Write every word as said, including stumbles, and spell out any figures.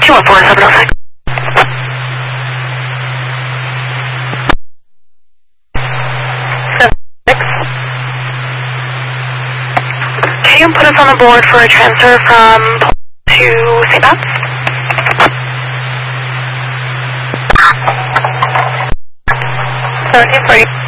two one four seven oh six. Can you put us on the board for a transfer from to Saint Pat's? seventeen forty.